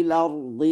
الأرض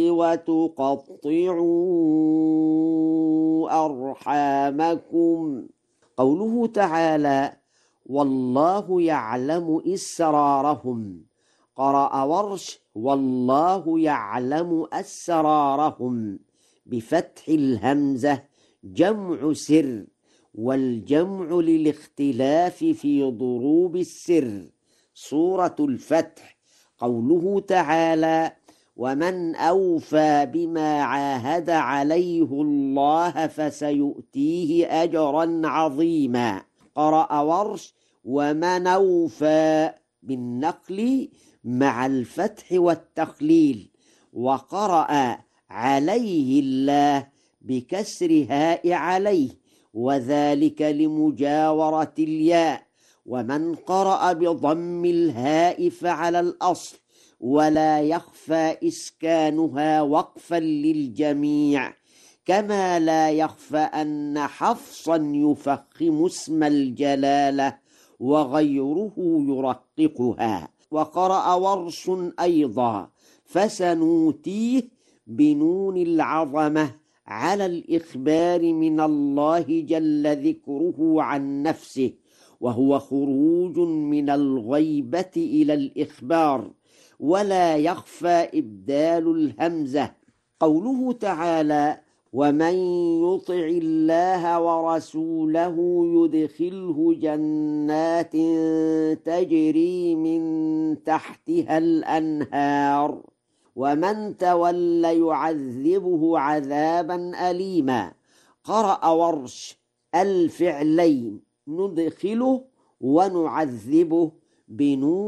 وتقطعوا أرحامكم. قوله تعالى والله يعلم إسرارهم، قرأ ورش والله يعلم أسرارهم بفتح الهمزة جمع سر، والجمع للاختلاف في ضروب السر. سورة الفتح. قوله تعالى ومن أوفى بما عاهد عليه الله فسيؤتيه أجرا عظيما. قرأ ورش ومن أوفى بالنقل مع الفتح والتخليل، وقرأ عليه الله بكسر هاء عليه، وذلك لمجاورة الياء. ومن قرأ بضم الهاء فعلى الأصل، ولا يخفى إسكانها وقفا للجميع، كما لا يخفى أن حفصا يفخم اسم الجلالة وغيره يرققها. وقرأ ورش أيضا فسنوتيه بنون العظمة على الإخبار من الله جل ذكره عن نفسه، وهو خروج من الغيبة إلى الإخبار، ولا يخفى إبدال الهمزة. قوله تعالى ومن يطع الله ورسوله يدخله جنات تجري من تحتها الأنهار، ومن تولى يعذبه عذابا أليما. قرأ ورش الفعلين ندخله ونعذبه بنون